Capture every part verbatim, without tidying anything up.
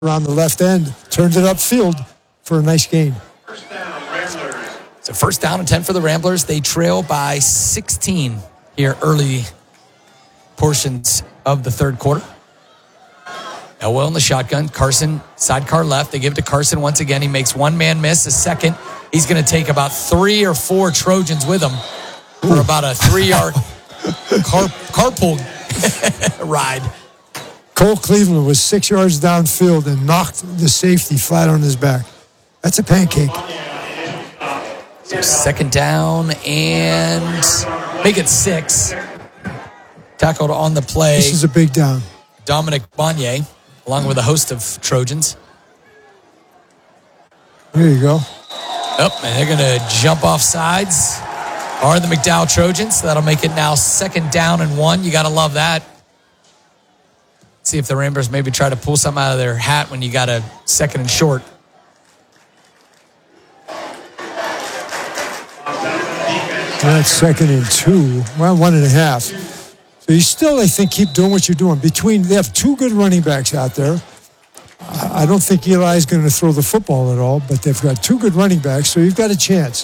around the left end, turned it upfield for a nice gain. So first down and ten for the Ramblers. They trail by sixteen here early portions of the third quarter. Elwell in the shotgun. Carson, sidecar left. They give it to Carson once again. He makes one man miss, a second. He's going to take about three or four Trojans with him for Ooh. about a three-yard car, carpool ride. Cole Cleveland was six yards downfield and knocked the safety flat on his back. That's a pancake. So second down and make it six. Tackled on the play. This is a big down. Dominic Bonnier, along with a host of Trojans. There you go. Oh, and they're going to jump off sides. Are the McDowell Trojans. That'll make it now second down and one. You got to love that. See if the Ramblers maybe try to pull something out of their hat when you got a second and short. That's second and two. Well, one and a half. So you still, I think, keep doing what you're doing. Between, they have two good running backs out there. I don't think Eli's going to throw the football at all, but they've got two good running backs, so you've got a chance.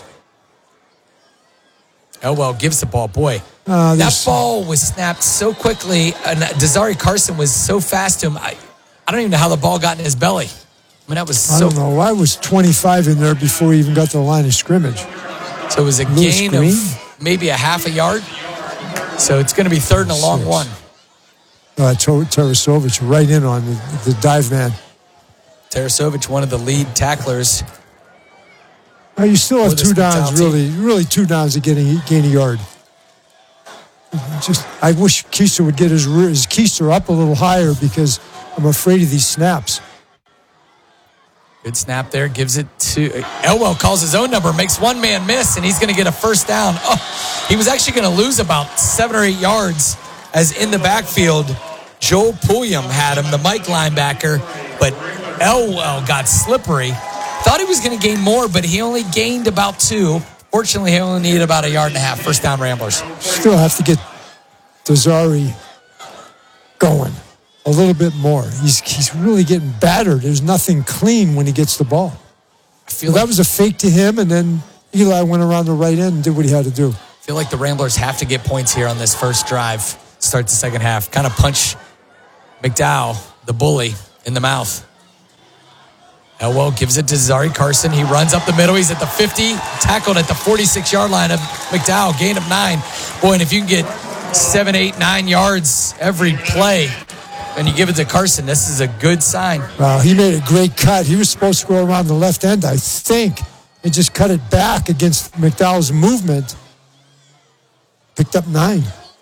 Elwell gives the ball. Boy, uh, that ball was snapped so quickly, and Desari Carson was so fast to him. I, I don't even know how the ball got in his belly. I mean, that was so... I don't know. Why was twenty-five in there before he even got to the line of scrimmage? So it was a Lewis gain Green? of maybe a half a yard. So it's going to be third and a long Six. one. Uh, Tarasovic right in on the, the dive man. Tarasovic, one of the lead tacklers. Oh, you still have two downs, really, really two downs to get a, gain a yard. Just, I wish Keister would get his, his Keister up a little higher because I'm afraid of these snaps. Good snap there, gives it to Elwell. Calls his own number, makes one man miss, and he's going to get a first down. Oh, he was actually going to lose about seven or eight yards as in the backfield, Joel Pulliam had him, the Mike linebacker, but Elwell got slippery. Thought he was going to gain more, but he only gained about two. Fortunately, he only needed about a yard and a half. First down, Ramblers. Still have to get Desari going a little bit more. He's he's really getting battered. There's nothing clean when he gets the ball. I feel well, like that was a fake to him, and then Eli went around the right end and did what he had to do. I feel like the Ramblers have to get points here on this first drive. Start the second half. Kind of punch McDowell, the bully, in the mouth. Elwell gives it to Zari Carson. He runs up the middle. He's at the fifty, tackled at the forty-six-yard line of McDowell. Gain of nine. Boy, and if you can get seven, eight, nine yards every play and you give it to Carson, this is a good sign. Wow, he made a great cut. He was supposed to go around the left end, I think, and just cut it back against McDowell's movement. Picked up nine.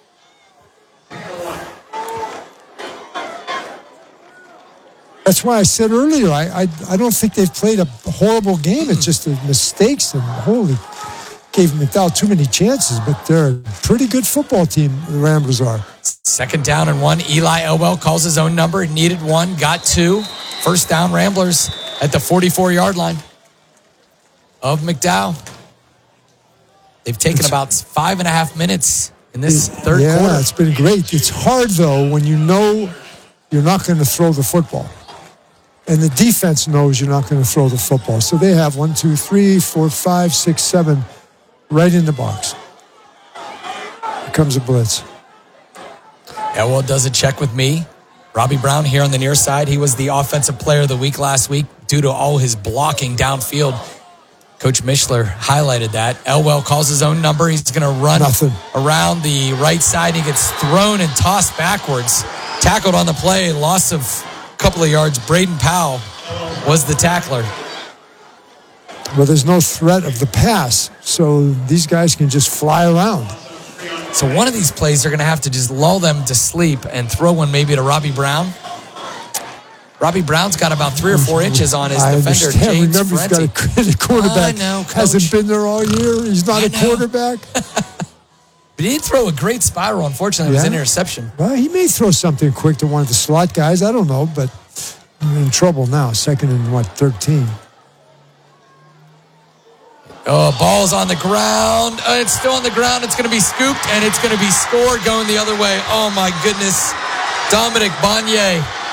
That's why I said earlier, I, I I don't think they've played a horrible game. It's just the mistakes and holy, gave McDowell too many chances. But they're a pretty good football team, the Ramblers are. Second down and one. Eli Elwell calls his own number. Needed one, got two. First down, Ramblers at the forty-four-yard line of McDowell. They've taken it's, about five and a half minutes in this third yeah, quarter. Yeah, it's been great. It's hard, though, when you know you're not going to throw the football. And the defense knows you're not going to throw the football. So they have one, two, three, four, five, six, seven right in the box. Here comes a blitz. Elwell does a check with me. Robbie Brown here on the near side. He was the offensive player of the week last week due to all his blocking downfield. Coach Mishler highlighted that. Elwell calls his own number. He's going to run Nothing. around the right side. He gets thrown and tossed backwards. Tackled on the play. Loss of a couple of yards. Braden Powell was the tackler. Well, there's no threat of the pass, so these guys can just fly around. So one of these plays, they're going to have to just lull them to sleep and throw one maybe to Robbie Brown. Robbie Brown's got about three or four inches on his I defender, understand. James Remember, Ferenti. he's got a quarterback. I know, Coach. Hasn't been there all year. He's not I a know. quarterback. But he did throw a great spiral. Unfortunately, it was Yeah. an interception. Well, he may throw something quick to one of the slot guys. I don't know, but I'm in trouble now. Second and, what, thirteen. Oh, ball's on the ground. Uh, it's still on the ground. It's going to be scooped, and it's going to be scored going the other way. Oh, my goodness. Dominic Bonnier